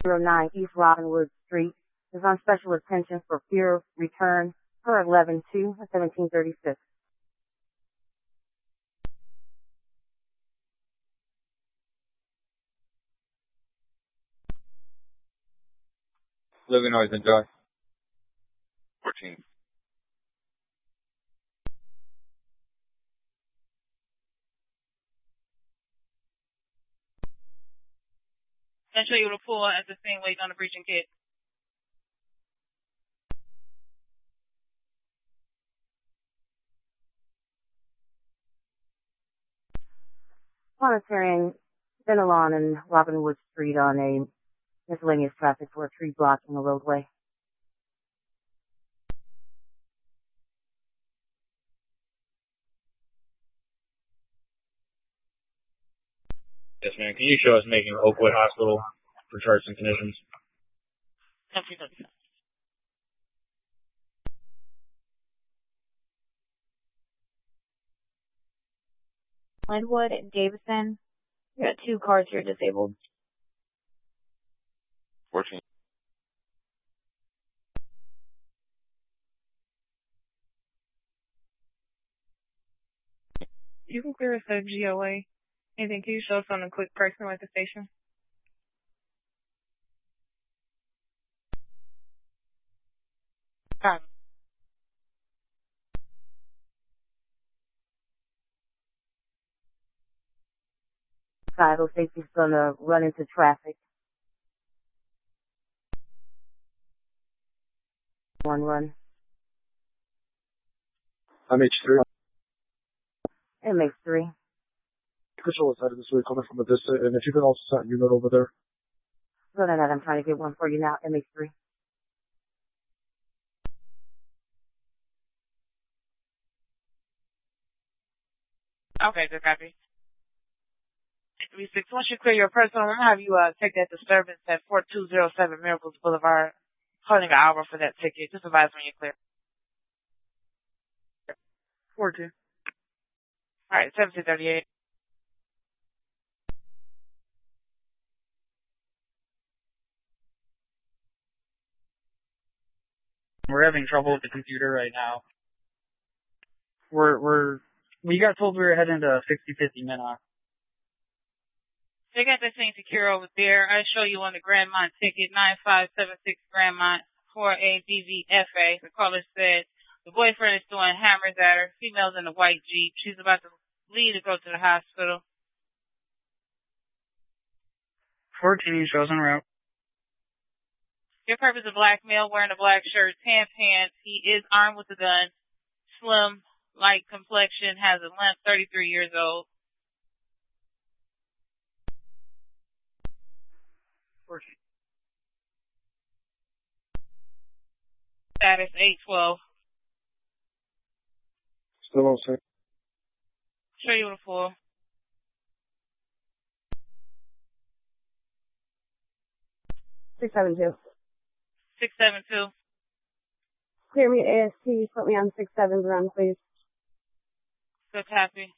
09 East Robinwood Street is on special attention for fear of return per 11/2/1736. Living noise, enjoy. 14. Show you the pool at the same weight on the breaching kit. Monitoring Fenelon and Robinwood Street on a miscellaneous traffic for a tree blocking the roadway. Yes, ma'am. Can you show us making Oakwood Hospital for charts and conditions? Linwood and Davison. You got 2 cars here disabled. 14. You can clear us at GOA. Anything, can you show us on a quick person at the station? Copy. Chicago safety's gonna run into traffic. One run. MH3. MH3. Control side of this way coming from a distance, and if you could also set a unit over there. Run that, I'm trying to get one for you now, MH3. Okay, good copy. 36, once you clear your personal, I'm gonna have you take that disturbance at 4207 Miracles Boulevard. Holding an hour for that ticket. Just advise when you're clear. 42. Alright, 1738. We're having trouble with the computer right now. We got told we were heading to 6050 Minnock. They got that thing secure over there. I show you on the Grandmont ticket, 9576 Grandmont for a DVFA. The caller said the boyfriend is throwing hammers at her. Female's in a white Jeep. She's about to leave to go to the hospital. 14 shows en route. Your purpose of black male wearing a black shirt, tan pants. He is armed with a gun. Slim, light complexion, has a limp, 33 years old. 14. Status 812. Still on site. Show you the full. Six 672. Clear me AST. Put me on 6-7 run, please. Good copy.